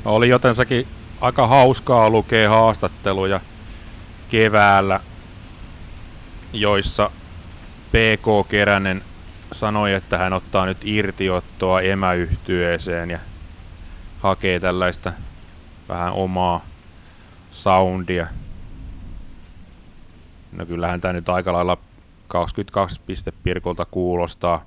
Oli jotensakin aika hauskaa lukea haastatteluja keväällä, joissa PK Keränen sanoi, että hän ottaa nyt irtiottoa emäyhtyeeseen ja hakee tällaista vähän omaa soundia. No kyllähän tämä nyt aika lailla 22 pistepirkolta kuulostaa.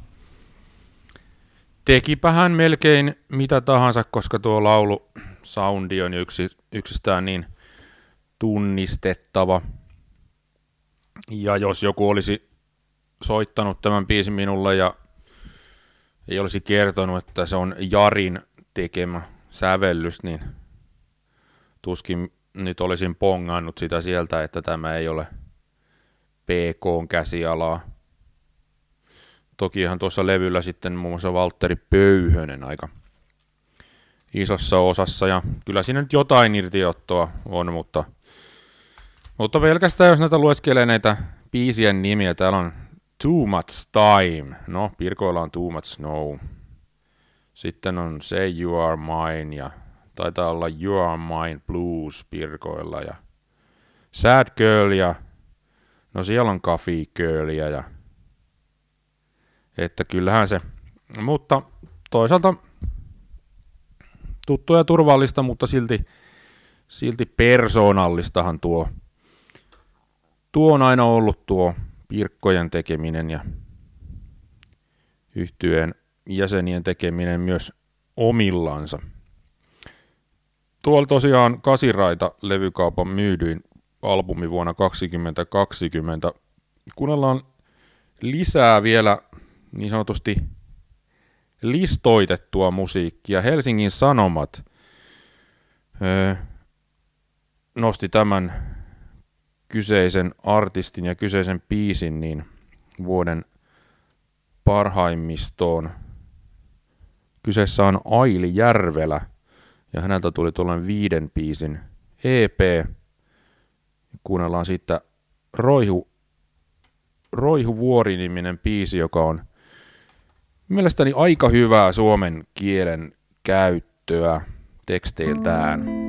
Tekipä hän melkein mitä tahansa, koska tuo laulu soundi on yksistään niin tunnistettava. Ja jos joku olisi soittanut tämän biisin minulle ja ei olisi kertonut, että se on Jarin tekemä sävellys, niin tuskin nyt olisin pongannut sitä sieltä, että tämä ei ole PK:n käsialaa. Tokihan tuossa levyllä sitten muun muassa Valtteri Pöyhönen aika isossa osassa, ja kyllä siinä nyt jotain irtiottoa on, mutta pelkästään jos näitä lueskelee näitä biisien nimiä, täällä on Too Much Time, no Pirkoilla on Too Much Snow, sitten on Say You Are Mine, ja taitaa olla You Are Mine Blues Pirkoilla, ja Sad Girl, ja no siellä on Coffee Girlia, ja että kyllähän se, mutta toisaalta tuttua ja turvallista, mutta silti persoonallistahan tuo on aina ollut tuo Pirkkojen tekeminen ja yhtyeen jäsenien tekeminen myös omillansa. Tuolla tosiaan Kasiraita levykaupan myydyin albumi vuonna 2020. Kuunnellaan lisää vielä niin sanotusti listoitettua musiikkia. Helsingin Sanomat nosti tämän kyseisen artistin ja kyseisen biisin niin vuoden parhaimmistoon. Kyseessä on Aili Järvelä ja häneltä tuli tuollainen 5 biisin EP. Kuunnellaan siitä Roihuvuori-niminen biisi, joka on mielestäni aika hyvää suomen kielen käyttöä teksteiltään.